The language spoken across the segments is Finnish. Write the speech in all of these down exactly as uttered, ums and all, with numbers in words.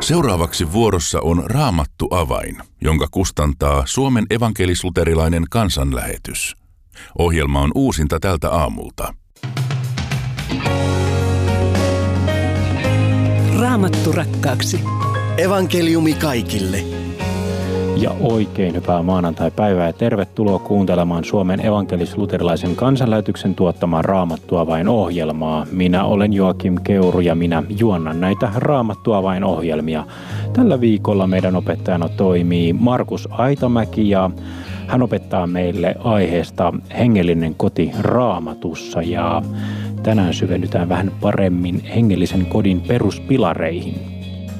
Seuraavaksi vuorossa on Raamattu avain, jonka kustantaa Suomen evankelis-luterilainen kansanlähetys. Ohjelma on uusinta tältä aamulta. Raamattu rakkaaksi. Evankeliumi kaikille. Ja oikein hyvää maanantai-päivää ja tervetuloa kuuntelemaan Suomen evankelis-luterilaisen kansanlähetyksen tuottamaa Raamattu avain -ohjelmaa. Minä olen Joakim Keuru ja minä juonnan näitä Raamattu avain -ohjelmia. Tällä viikolla meidän opettajana toimii Markus Aitamäki ja hän opettaa meille aiheesta hengellinen koti Raamatussa ja tänään syvennytään vähän paremmin hengellisen kodin peruspilareihin.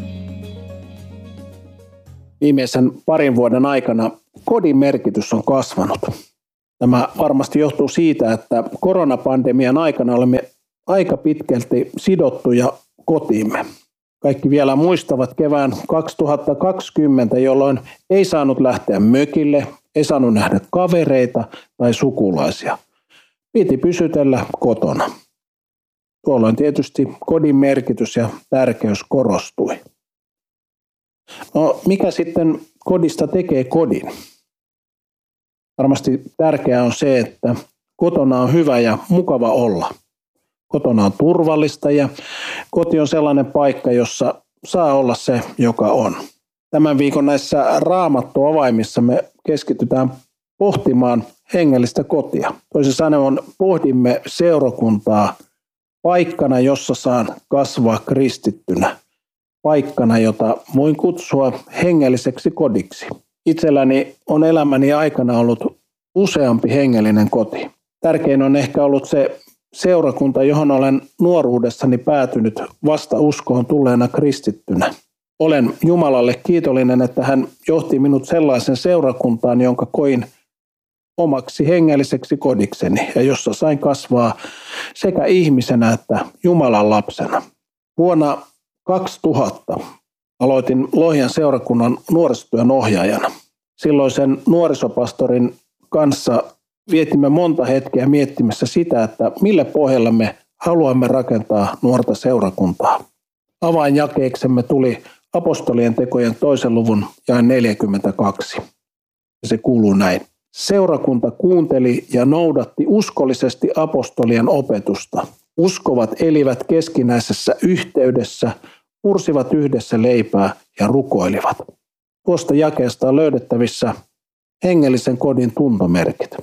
Viimeisen parin vuoden aikana kodin merkitys on kasvanut. Tämä varmasti johtuu siitä, että koronapandemian aikana olemme aika pitkälti sidottuja kotiimme. Kaikki vielä muistavat kevään kaksituhattakaksikymmentä, jolloin ei saanut lähteä mökille, ei saanut nähdä kavereita tai sukulaisia. Piti pysytellä kotona. Tuolloin tietysti kodin merkitys ja tärkeys korostui. No, mikä sitten kodista tekee kodin? Varmasti tärkeää on se, että kotona on hyvä ja mukava olla. Kotona on turvallista ja koti on sellainen paikka, jossa saa olla se, joka on. Tämän viikon näissä Raamattu-avaimissa me keskitytään pohtimaan hengellistä kotia. Toisin sanoen pohdimme seurakuntaa paikkana, jossa saan kasvaa kristittynä. Paikkana, jota voin kutsua hengelliseksi kodiksi. Itselläni on elämäni aikana ollut useampi hengellinen koti. Tärkein on ehkä ollut se seurakunta, johon olen nuoruudessani päätynyt vasta uskoon tulleena kristittynä. Olen Jumalalle kiitollinen, että hän johti minut sellaisen seurakuntaan, jonka koin omaksi hengelliseksi kodikseni ja jossa sain kasvaa sekä ihmisenä että Jumalan lapsena. Vuonna kaksituhatta aloitin Lohjan seurakunnan nuorisotyön ohjaajana. Silloisen nuorisopastorin kanssa vietimme monta hetkeä miettimässä sitä, että millä pohjalla me haluamme rakentaa nuorta seurakuntaa. Avainjakeiksemme tuli apostolien tekojen toisen luvun jae neljäkymmentäkaksi. Ja se kuuluu näin. Seurakunta kuunteli ja noudatti uskollisesti apostolien opetusta. Uskovat elivät keskinäisessä yhteydessä, mursivat yhdessä leipää ja rukoilivat. Tuosta jakeesta on löydettävissä hengellisen kodin tuntomerkit.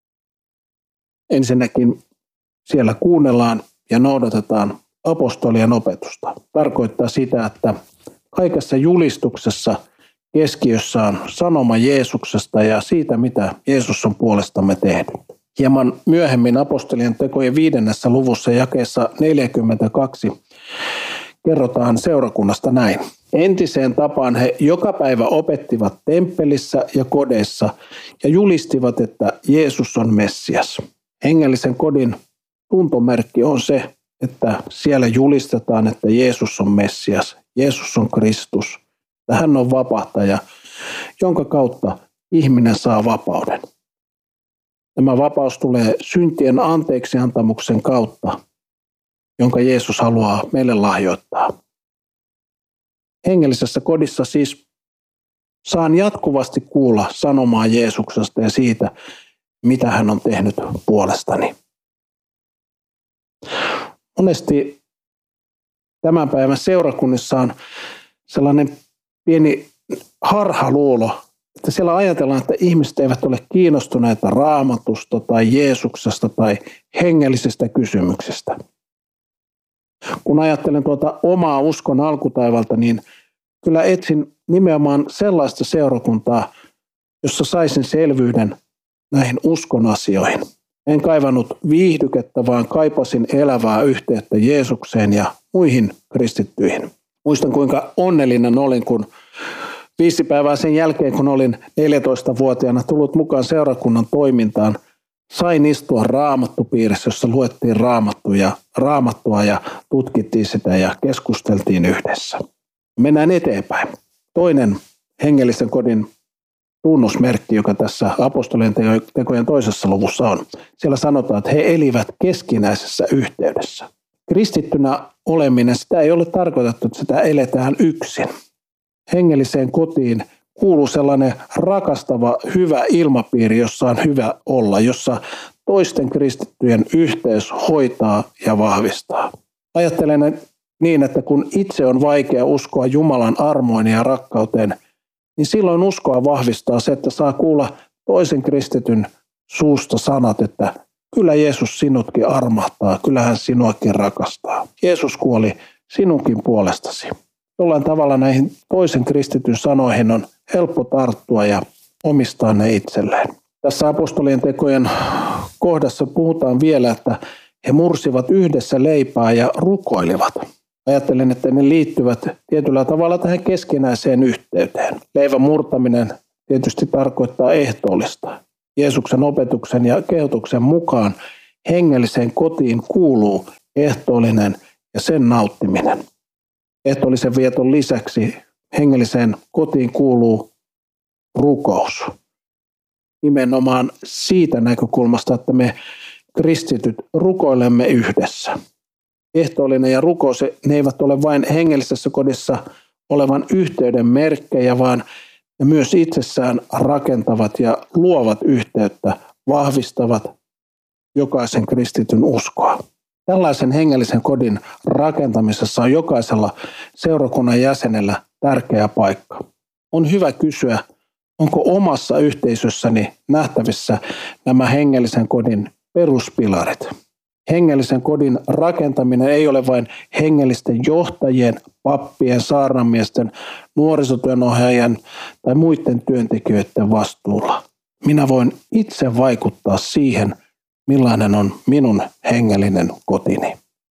Ensinnäkin siellä kuunnellaan ja noudatetaan apostolien opetusta. Tarkoittaa sitä, että kaikessa julistuksessa keskiössä on sanoma Jeesuksesta ja siitä, mitä Jeesus on puolestamme tehnyt. Hieman myöhemmin apostolien tekojen viidennessä luvussa jakeessa neljäkymmentäkaksi kerrotaan seurakunnasta näin. Entiseen tapaan he joka päivä opettivat temppelissä ja kodeissa ja julistivat, että Jeesus on Messias. Hengellisen kodin tuntomerkki on se, että siellä julistetaan, että Jeesus on Messias, Jeesus on Kristus, että hän on vapahtaja, jonka kautta ihminen saa vapauden. Tämä vapaus tulee syntien anteeksiantamuksen kautta, jonka Jeesus haluaa meille lahjoittaa. Hengellisessä kodissa siis saan jatkuvasti kuulla sanomaa Jeesuksesta ja siitä, mitä hän on tehnyt puolestani. Monesti tämän päivän seurakunnissa on sellainen pieni harhaluulo, että siellä ajatellaan, että ihmiset eivät ole kiinnostuneita Raamatusta tai Jeesuksesta tai hengellisistä kysymyksistä. Kun ajattelen tuota omaa uskon alkutaivalta, niin kyllä etsin nimenomaan sellaista seurakuntaa, jossa saisin selvyyden näihin uskon asioihin. En kaivannut viihdykettä, vaan kaipasin elävää yhteyttä Jeesukseen ja muihin kristittyihin. Muistan, kuinka onnellinen olin, kun viisi päivää sen jälkeen, kun olin neljätoistavuotiaana tullut mukaan seurakunnan toimintaan, sain istua raamattupiirissä, jossa luettiin raamattuja, raamattua ja tutkittiin sitä ja keskusteltiin yhdessä. Mennään eteenpäin. Toinen hengellisen kodin tunnusmerkki, joka tässä apostolien tekojen toisessa luvussa on. Siellä sanotaan, että he elivät keskinäisessä yhteydessä. Kristittynä oleminen, sitä ei ole tarkoitettu, että sitä eletään yksin. hengelliseen kotiin kuuluu sellainen rakastava, hyvä ilmapiiri, jossa on hyvä olla, jossa toisten kristittyjen yhteys hoitaa ja vahvistaa. Ajattelen niin, että kun itse on vaikea uskoa Jumalan armoin ja rakkauteen, niin silloin uskoa vahvistaa se, että saa kuulla toisen kristityn suusta sanat, että kyllä Jeesus sinutkin armahtaa, kyllä hän sinuakin rakastaa. Jeesus kuoli sinunkin puolestasi. Jollain tavalla näihin toisen kristityn sanoihin on helppo tarttua ja omistaa ne itselleen. Tässä apostolien tekojen kohdassa puhutaan vielä, että he mursivat yhdessä leipää ja rukoilivat. Ajattelen, että ne liittyvät tietyllä tavalla tähän keskinäiseen yhteyteen. Leivän murtaminen tietysti tarkoittaa ehtoollista. Jeesuksen opetuksen ja kehotuksen mukaan hengelliseen kotiin kuuluu ehtoollinen ja sen nauttiminen. Ehtoollisen vieton lisäksi hengelliseen kotiin kuuluu rukous. Nimenomaan siitä näkökulmasta, että me kristityt rukoilemme yhdessä. Ehtoollinen ja rukous, ne eivät ole vain hengellisessä kodissa olevan yhteyden merkkejä, vaan ne myös itsessään rakentavat ja luovat yhteyttä, vahvistavat jokaisen kristityn uskoa. Tällaisen hengellisen kodin rakentamisessa on jokaisella seurakunnan jäsenellä tärkeä paikka. On hyvä kysyä, onko omassa yhteisössäni nähtävissä nämä hengellisen kodin peruspilarit. Hengellisen kodin rakentaminen ei ole vain hengellisten johtajien, pappien, saarnamiesten, nuorisotyönohjaajien tai muiden työntekijöiden vastuulla. Minä voin itse vaikuttaa siihen, millainen on minun hengellinen kotini.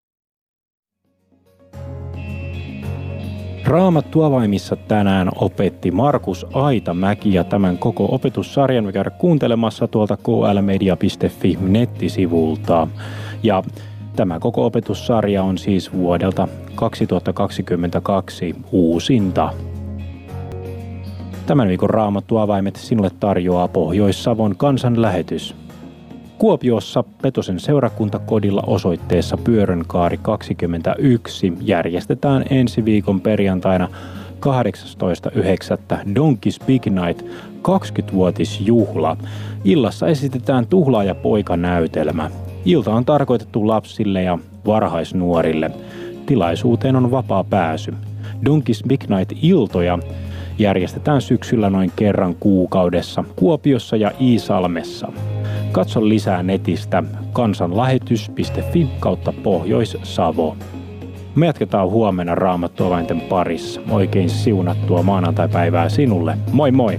Raamattuavaimissa tänään opetti Markus Aitamäki ja tämän koko opetussarjan me käydä kuuntelemassa tuolta k l media piste f i nettisivulta. Ja tämä koko opetussarja on siis vuodelta kaksituhattakaksikymmentäkaksi uusinta. Tämän viikon Raamattuavaimet sinulle tarjoaa Pohjois-Savon kansanlähetys. Kuopiossa Petosen seurakuntakodilla osoitteessa Pyörönkaari kaksikymmentäyksi järjestetään ensi viikon perjantaina kahdeksastoista yhdeksättä Donkeys Big Night kaksikymmenvuotisjuhla. Illassa esitetään Tuhlaaja poika-näytelmä. Ilta on tarkoitettu lapsille ja varhaisnuorille. Tilaisuuteen on vapaa pääsy. Donkeys Big Night-iltoja järjestetään syksyllä noin kerran kuukaudessa Kuopiossa ja Iisalmessa. Katso lisää netistä kansanlähetys piste f i kautta Pohjois-Savo. Me jatketaan huomenna Raamattuavainten parissa. Oikein siunattua maanantaipäivää sinulle. Moi moi!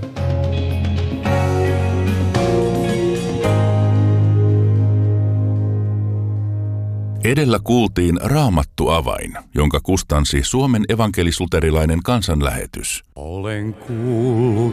Edellä kuultiin Raamattuavain, jonka kustansi Suomen evankelis-luterilainen kansanlähetys. Olen kuullut